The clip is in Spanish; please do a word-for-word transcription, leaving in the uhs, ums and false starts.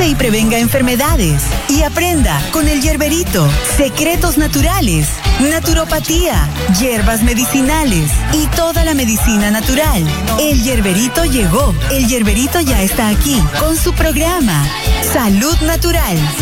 Evite y prevenga enfermedades. Y aprenda con el Yerberito. Secretos naturales, naturopatía, hierbas medicinales y toda la medicina natural. El Yerberito llegó. El Yerberito ya está aquí con su programa Salud Natural.